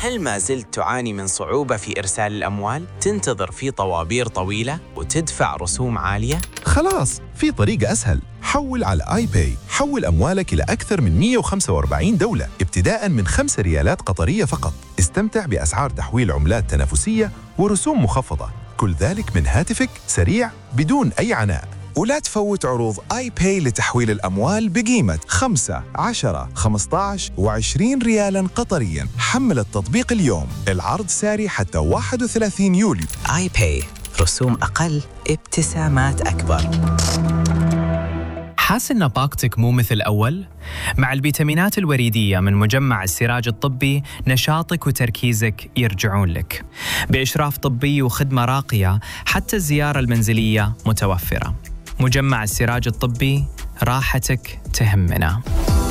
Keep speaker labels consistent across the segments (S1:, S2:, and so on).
S1: هل ما زلت تعاني من صعوبة في إرسال الأموال؟ تنتظر في طوابير طويلة وتدفع رسوم عالية؟
S2: خلاص، في طريقة أسهل. حول على آي باي. حول أموالك إلى أكثر من 145 دولة ابتداءً من 5 ريالات قطرية فقط. استمتع بأسعار تحويل عملات تنافسية ورسوم مخفضة، كل ذلك من هاتفك، سريع بدون أي عناء.
S3: ولا تفوت عروض آي باي لتحويل الأموال بقيمة 5، 10، 15 و20 ريالاً قطرياً. حمل التطبيق اليوم، العرض ساري حتى 31 يوليو.
S1: آي باي، رسوم أقل، ابتسامات أكبر.
S4: حاس إن باقتك مو مثل أول؟ مع الفيتامينات الوريدية من مجمع السراج الطبي نشاطك وتركيزك يرجعون لك بإشراف طبي وخدمة راقية، حتى الزيارة المنزلية متوفرة. مجمع السراج الطبي، راحتك تهمنا.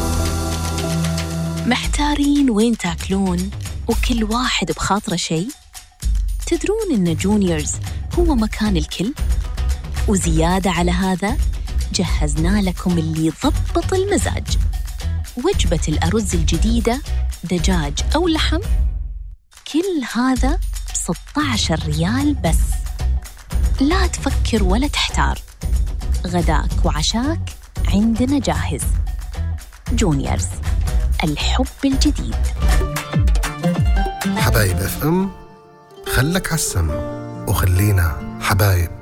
S5: محتارين وين تاكلون وكل واحد بخاطره شيء؟ تدرون إن جونيورز هو مكان الكل؟ وزيادة على هذا جهزنا لكم اللي يضبط المزاج. وجبة الأرز الجديدة، دجاج أو لحم، كل هذا ب16 ريال بس. لا تفكر ولا تحتار، غداك وعشاك عندنا جاهز. جونيورز، الحب الجديد.
S6: حبايب FM، خلك عالسم وخلينا حبايب.